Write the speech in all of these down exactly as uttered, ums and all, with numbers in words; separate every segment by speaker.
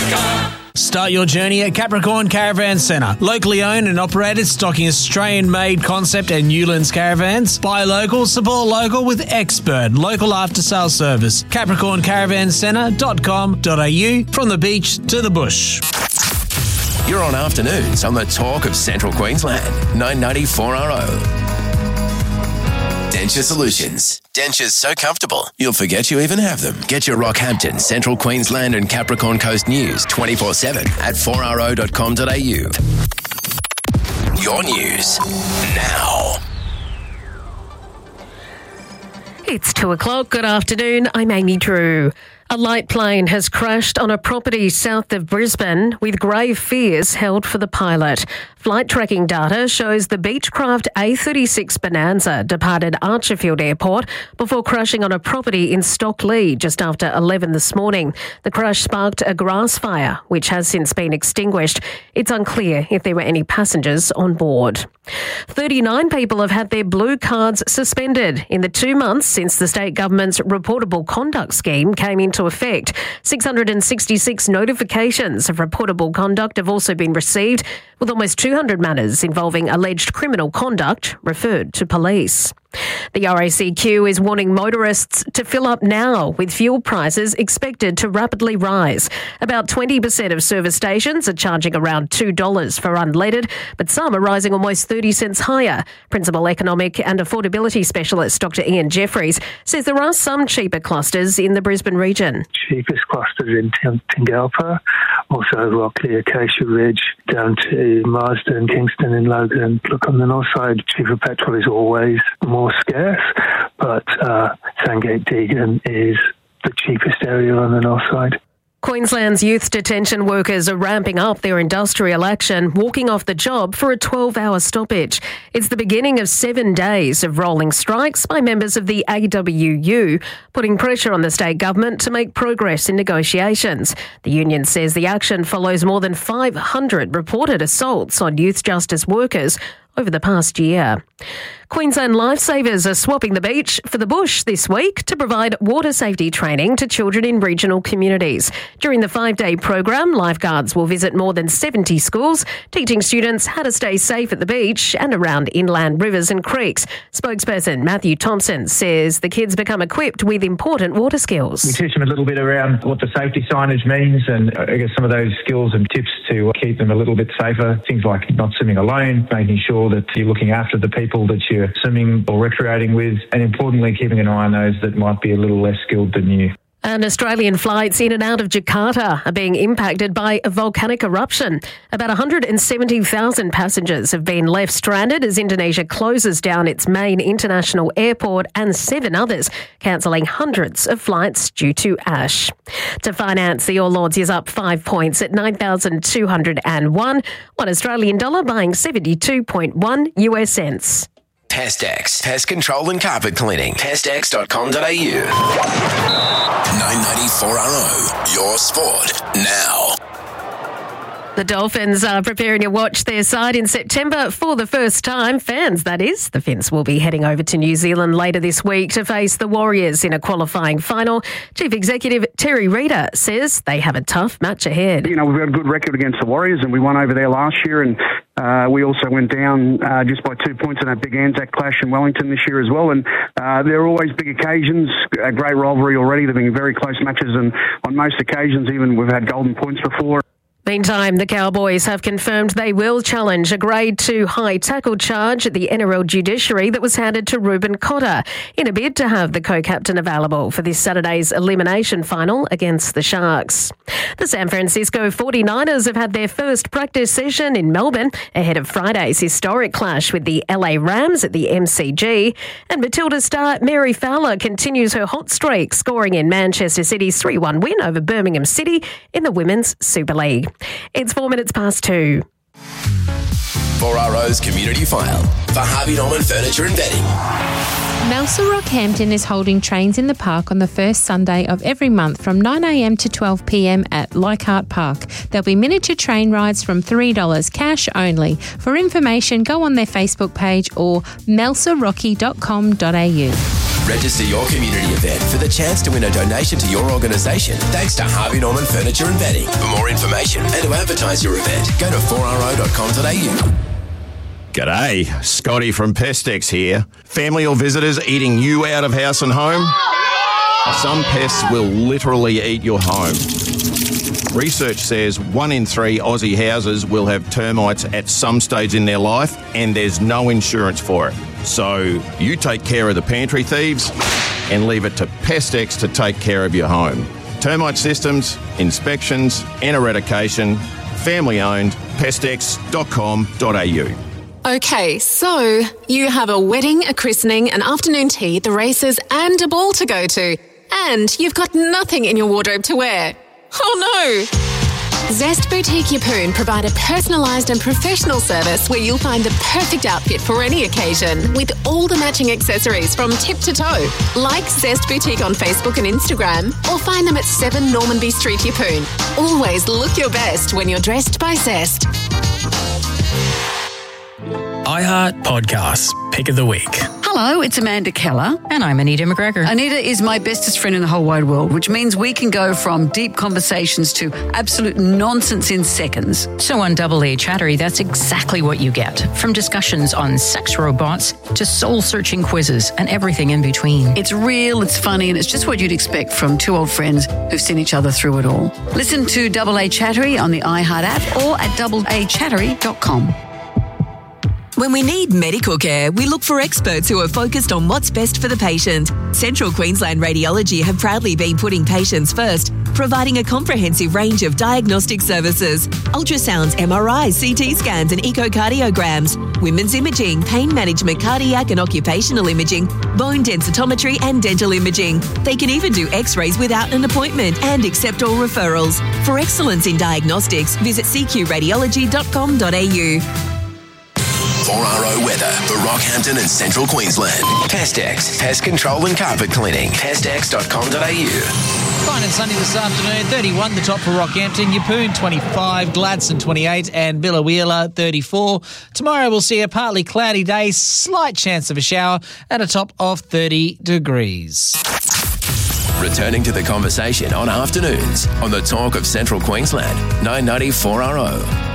Speaker 1: car.
Speaker 2: Start your journey at Capricorn Caravan Centre. Locally owned and operated, stocking Australian-made concept and Newlands caravans. Buy local, support local with expert local after-sales service. capricorn caravan centre dot com dot a u, from the beach to the bush.
Speaker 3: You're on afternoons on the talk of Central Queensland. nine ninety four R O. Denture Solutions. Dentures so comfortable, you'll forget you even have them. Get your Rockhampton, Central Queensland and Capricorn Coast news twenty-four seven at four r o dot com dot a u. Your news now.
Speaker 4: It's two o'clock. Good afternoon. I'm Amy Drew. A light plane has crashed on a property south of Brisbane with grave fears held for the pilot. Flight tracking data shows the Beechcraft A thirty-six Bonanza departed Archerfield Airport before crashing on a property in Stockley just after eleven this morning. The crash sparked a grass fire, which has since been extinguished. It's unclear if there were any passengers on board. thirty-nine people have had their blue cards suspended in the two months since the state government's reportable conduct scheme came into effect. six hundred sixty-six notifications of reportable conduct have also been received, with almost two hundred matters involving alleged criminal conduct referred to police. The R A C Q is warning motorists to fill up now, with fuel prices expected to rapidly rise. About twenty percent of service stations are charging around two dollars for unleaded, but some are rising almost thirty cents higher. Principal Economic and Affordability Specialist Doctor Ian Jeffries says there are some cheaper clusters in the Brisbane region.
Speaker 5: Cheapest clusters in Tingalpa, also Rockley, Acacia Ridge, down to Marsden, Kingston and Logan. Look, on the north side, cheaper petrol is always more scarce, but uh, Sandgate Deagon is the cheapest area on the north side.
Speaker 4: Queensland's youth detention workers are ramping up their industrial action, walking off the job for a twelve-hour stoppage. It's the beginning of seven days of rolling strikes by members of the A W U, putting pressure on the state government to make progress in negotiations. The union says the action follows more than five hundred reported assaults on youth justice workers over the past year. Queensland Lifesavers are swapping the beach for the bush this week to provide water safety training to children in regional communities. During the five-day program, lifeguards will visit more than seventy schools, teaching students how to stay safe at the beach and around inland rivers and creeks. Spokesperson Matthew Thompson says the kids become equipped with important water skills.
Speaker 6: We teach them a little bit around what the safety signage means, and I guess some of those skills and tips to keep them a little bit safer. Things like not swimming alone, making sure that you're looking after the people that you're swimming or recreating with, and importantly keeping an eye on those that might be a little less skilled than you.
Speaker 4: And Australian flights in and out of Jakarta are being impacted by a volcanic eruption. About one hundred seventy thousand passengers have been left stranded as Indonesia closes down its main international airport, and seven others cancelling hundreds of flights due to ash. To finance, the All Ords is up five points at nine thousand two hundred one. One Australian dollar buying seventy-two point one U S cents.
Speaker 3: Pestex, pest control and carpet cleaning. pestex dot com dot a u. nine ninety-four R O, your sport now.
Speaker 4: The Dolphins are preparing to watch their side in September for the first time. Fans, that is. The Finns will be heading over to New Zealand later this week to face the Warriors in a qualifying final. Chief Executive Terry Reader says they have a tough match ahead.
Speaker 7: You know, we've got a good record against the Warriors, and we won over there last year, and uh, we also went down uh, just by two points in that big Anzac clash in Wellington this year as well. And uh, there are always big occasions, a great rivalry already. There have been very close matches, and on most occasions even we've had golden points before.
Speaker 4: Meantime, the Cowboys have confirmed they will challenge a Grade two high tackle charge at the N R L judiciary that was handed to Ruben Cotter in a bid to have the co-captain available for this Saturday's elimination final against the Sharks. The San Francisco forty-niners have had their first practice session in Melbourne ahead of Friday's historic clash with the L A Rams at the M C G. And Matilda star Mary Fowler continues her hot streak, scoring in Manchester City's three one win over Birmingham City in the Women's Super League. It's four minutes past two.
Speaker 3: four R O's Community File for Harvey Norman Furniture and Bedding.
Speaker 8: Melsa Rockhampton is holding Trains in the Park on the first Sunday of every month from nine a m to twelve p m at Leichhardt Park. There'll be miniature train rides from three dollars cash only. For information, go on their Facebook page or melsa rocky dot com dot a u.
Speaker 3: Register your community event for the chance to win a donation to your organisation thanks to Harvey Norman Furniture and Bedding. For more information and to advertise your event, go to four r o dot com dot a u.
Speaker 1: G'day, Scotty from Pestex here. Family or visitors eating you out of house and home? Some pests will literally eat your home. Research says one in three Aussie houses will have termites at some stage in their life, and there's no insurance for it. So you take care of the pantry thieves and leave it to Pestex to take care of your home. Termite systems, inspections and eradication, family owned, pestex dot com dot a u.
Speaker 9: Okay, so you have a wedding, a christening, an afternoon tea, the races and a ball to go to. And you've got nothing in your wardrobe to wear. Oh no! Zest Boutique Yeppoon provide a personalised and professional service where you'll find the perfect outfit for any occasion with all the matching accessories from tip to toe. Like Zest Boutique on Facebook and Instagram or find them at seven Normanby Street, Yeppoon. Always look your best when you're dressed by Zest.
Speaker 10: iHeart Podcasts, Pick of the Week.
Speaker 11: Hello, it's Amanda Keller.
Speaker 12: And I'm Anita McGregor.
Speaker 11: Anita is my bestest friend in the whole wide world, which means we can go from deep conversations to absolute nonsense in seconds.
Speaker 12: So on Double A Chattery, that's exactly what you get. From discussions on sex robots to soul-searching quizzes and everything in between.
Speaker 11: It's real, it's funny, and it's just what you'd expect from two old friends who've seen each other through it all. Listen to Double A Chattery on the iHeart app or at double a chattery dot com.
Speaker 13: When we need medical care, we look for experts who are focused on what's best for the patient. Central Queensland Radiology have proudly been putting patients first, providing a comprehensive range of diagnostic services, ultrasounds, M R Is, C T scans and echocardiograms, women's imaging, pain management, cardiac and occupational imaging, bone densitometry and dental imaging. They can even do x-rays without an appointment and accept all referrals. For excellence in diagnostics, visit c q radiology dot com dot a u.
Speaker 3: four R O weather for Rockhampton and Central Queensland. Pestex, pest control and carpet cleaning. pestex dot com dot a u.
Speaker 2: Fine and sunny this afternoon. thirty-one the top for Rockhampton, Yeppoon twenty-five, Gladstone twenty-eight and Biloela thirty-four. Tomorrow we'll see a partly cloudy day, slight chance of a shower and a top of thirty degrees.
Speaker 3: Returning to the conversation on afternoons on the Talk of Central Queensland, nine ninety four R O.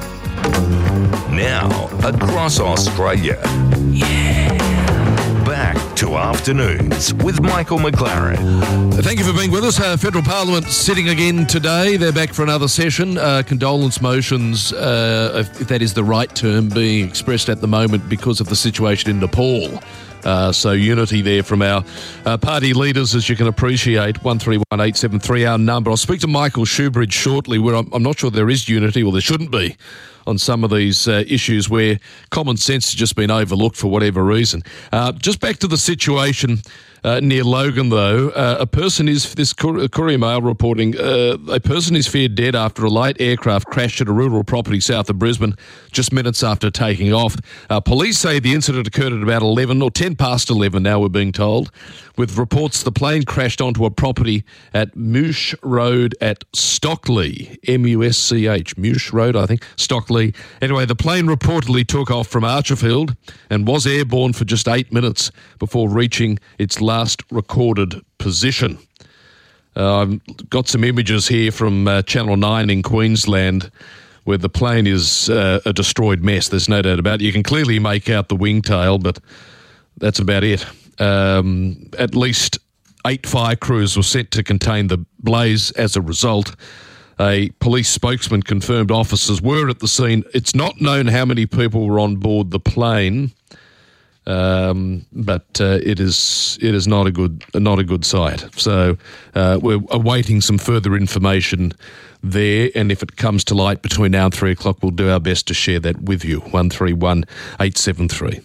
Speaker 14: Now, across Australia. Yeah. Back to afternoons with Michael McLaren.
Speaker 15: Thank you for being with us. Uh, Federal Parliament sitting again today. They're back for another session. Uh, condolence motions, uh, if that is the right term, being expressed at the moment because of the situation in Nepal. Uh, so unity there from our uh, party leaders, as you can appreciate. one three one eight seven three, our number. I'll speak to Michael Shoebridge shortly, where I'm, I'm not sure there is unity, or there shouldn't be, on some of these uh, issues where common sense has just been overlooked for whatever reason. Uh, just back to the situation uh, near Logan, though. Uh, a person is, this Courier Mail reporting, uh, a person is feared dead after a light aircraft crashed at a rural property south of Brisbane just minutes after taking off. Uh, police say the incident occurred at about eleven or ten past eleven now, we're being told, with reports the plane crashed onto a property at Mush Road at Stockley, M U S C H, Mush Road, I think, Stockley. Anyway, the plane reportedly took off from Archerfield and was airborne for just eight minutes before reaching its last recorded position. Uh, I've got some images here from uh, Channel nine in Queensland where the plane is uh, a destroyed mess. There's no doubt about it. You can clearly make out the wingtail, but that's about it. Um, at least eight fire crews were sent to contain the blaze as a result. A police spokesman confirmed officers were at the scene. It's not known how many people were on board the plane, um, but uh, it is it is not a good not a good sight. So uh, we're awaiting some further information there, and if it comes to light between now and three o'clock, we'll do our best to share that with you. One three one eight seven three.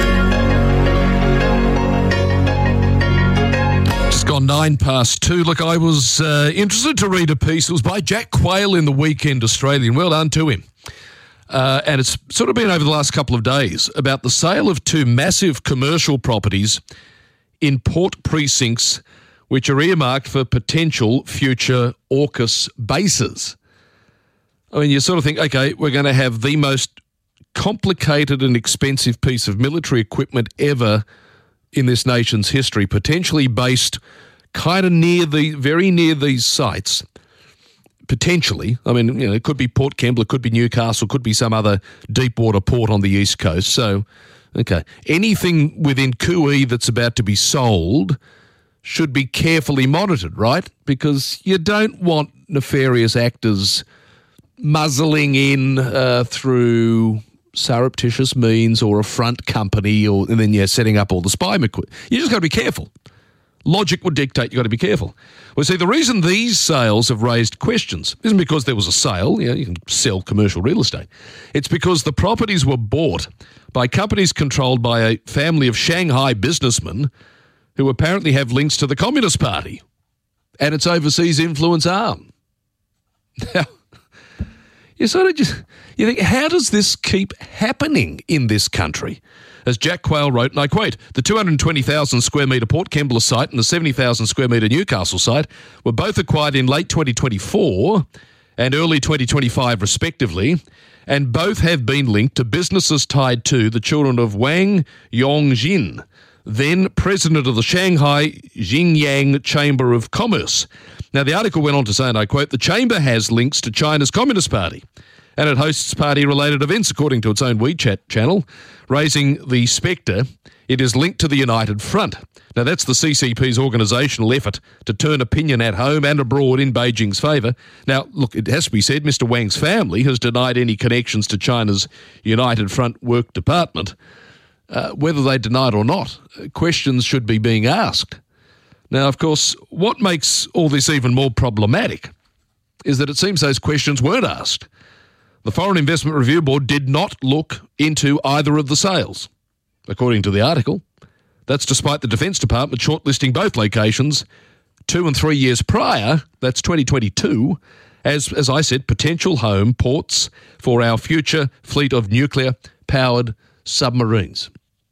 Speaker 15: Just gone nine past two. Look, I was uh, interested to read a piece. It was by Jack Quayle in the Weekend Australian. Well done to him. Uh, and it's sort of been over the last couple of days about the sale of two massive commercial properties in port precincts which are earmarked for potential future AUKUS bases. I mean, you sort of think, okay, we're going to have the most complicated and expensive piece of military equipment ever in this nation's history, potentially based kind of near the, very near these sites. Potentially. I mean, you know, it could be Port Kembla, it could be Newcastle, could be some other deep water port on the east coast. So, okay. Anything within Kui that's about to be sold should be carefully monitored, right? Because you don't want nefarious actors muzzling in uh, through surreptitious means or a front company, or and then you're setting up all the spy equipment. You just got to be careful. Logic would dictate you've got to be careful. Well, see, the reason these sales have raised questions isn't because there was a sale. You know, you can sell commercial real estate. It's because the properties were bought by companies controlled by a family of Shanghai businessmen who apparently have links to the Communist Party and its overseas influence arm. Now, you sort of just, you think, how does this keep happening in this country? As Jack Quayle wrote, and I quote, the two hundred twenty thousand square metre Port Kembla site and the seventy thousand square metre Newcastle site were both acquired in late twenty twenty-four and early twenty twenty-five respectively, and both have been linked to businesses tied to the children of Wang Yongjin, then president of the Shanghai Xinjiang Chamber of Commerce. Now, the article went on to say, and I quote, the chamber has links to China's Communist Party, and it hosts party-related events, according to its own WeChat channel, raising the spectre it is linked to the United Front. Now, that's the C C P's organisational effort to turn opinion at home and abroad in Beijing's favour. Now, look, it has to be said, Mister Wang's family has denied any connections to China's United Front work department. Uh, whether they deny it or not, questions should be being asked. Now, of course, what makes all this even more problematic is that it seems those questions weren't asked. The Foreign Investment Review Board did not look into either of the sales, according to the article. That's despite the Defence Department shortlisting both locations two and three years prior, that's twenty twenty-two, as, as I said, potential home ports for our future fleet of nuclear-powered submarines.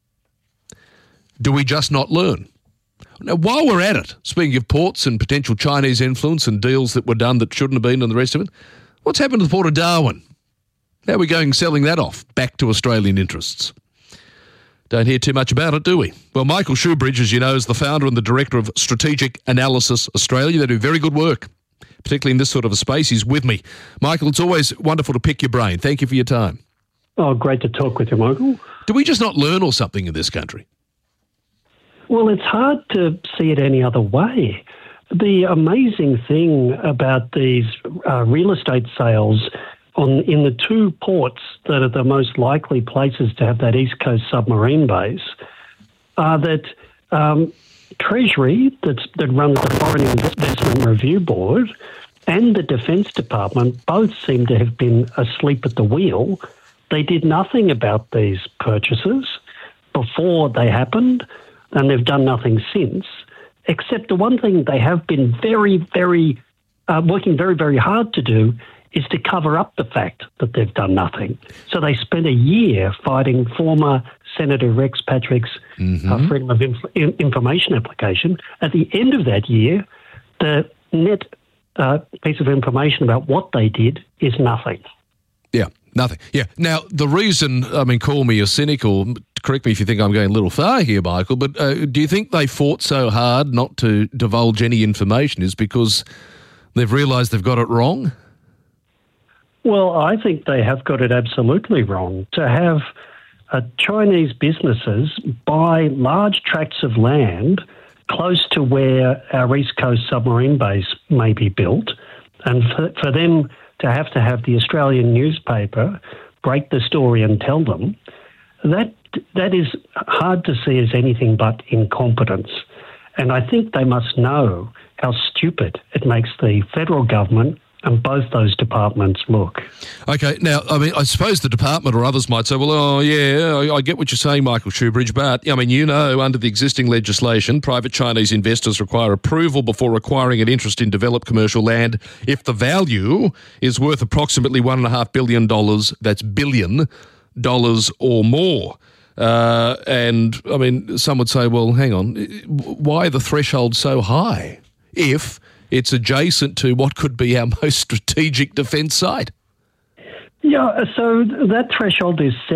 Speaker 15: Do we just not learn? Now, while we're at it, speaking of ports and potential Chinese influence and deals that were done that shouldn't have been and the rest of it, what's happened to the Port of Darwin? How are we going selling that off back to Australian interests? Don't hear too much about it, do we? Well, Michael Shoebridge, as you know, is the founder and the director of Strategic Analysis Australia. They do very good work, particularly in this sort of a space. He's with me. Michael, it's always wonderful to pick your brain. Thank you for your time.
Speaker 16: Oh, great to talk with you, Michael.
Speaker 15: Do we just not learn or something in this country?
Speaker 16: Well, it's hard to see it any other way. The amazing thing about these uh, real estate sales on in the two ports that are the most likely places to have that East Coast submarine base are that um, Treasury, that's, that runs the Foreign Investment Review Board, and the Defence Department both seem to have been asleep at the wheel. They did nothing about these purchases before they happened, and they've done nothing since, except the one thing they have been very, very, uh, working very, very hard to do is to cover up the fact that they've done nothing. So they spent a year fighting former Senator Rex Patrick's mm-hmm. uh, Freedom of Inf- Information application. At the end of that year, the net uh, piece of information about what they did is nothing.
Speaker 15: Yeah, nothing. Yeah. Now, the reason, I mean, call me a cynical, correct me if you think I'm going a little far here, Michael, but uh, do you think they fought so hard not to divulge any information is because they've realised they've got it wrong?
Speaker 16: Well, I think they have got it absolutely wrong. To have uh, Chinese businesses buy large tracts of land close to where our East Coast submarine base may be built, and for, for them to have to have the Australian newspaper break the story and tell them, that that is hard to see as anything but incompetence. And I think they must know how stupid it makes the federal government and both those departments look.
Speaker 15: Okay, now, I mean, I suppose the department or others might say, well, oh, yeah, I, I get what you're saying, Michael Shoebridge, but, I mean, you know, under the existing legislation, private Chinese investors require approval before acquiring an interest in developed commercial land if the value is worth approximately one point five billion dollars, that's billion dollars or more. Uh, and, I mean, some would say, well, hang on, why are the thresholds so high if it's adjacent to what could be our most strategic defence site?
Speaker 16: Yeah, so that threshold is set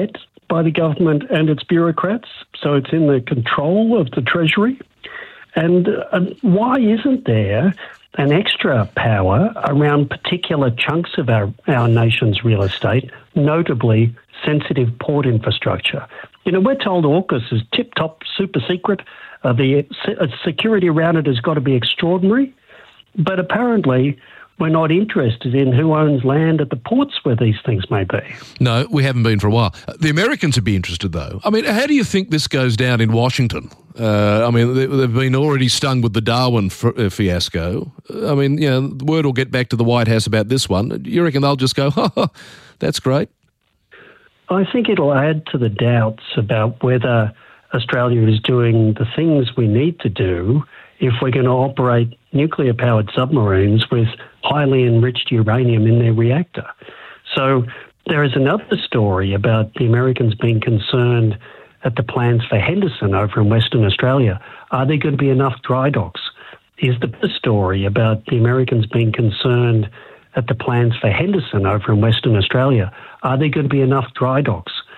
Speaker 16: by the government and its bureaucrats, so it's in the control of the Treasury. And uh, why isn't there an extra power around particular chunks of our, our nation's real estate, notably sensitive port infrastructure? You know, we're told AUKUS is tip-top, super secret. Uh, the uh, security around it has got to be extraordinary. But apparently we're not interested in who owns land at the ports where these things may be.
Speaker 15: No, we haven't been for a while. The Americans would be interested, though. I mean, how do you think this goes down in Washington? Uh, I mean, they, they've been already stung with the Darwin f- uh, fiasco. I mean, you know, the word will get back to the White House about this one. You reckon they'll just go, ha, ha, that's great?
Speaker 16: I think it'll add to the doubts about whether Australia is doing the things we need to do if we're going to operate nuclear-powered submarines with highly enriched uranium in their reactor. So there is another story about the Americans being concerned at the plans for Henderson over in Western Australia. Are there going to be enough dry docks? Is the story about the Americans being concerned at the plans for Henderson over in Western Australia? Are there going to be enough dry docks?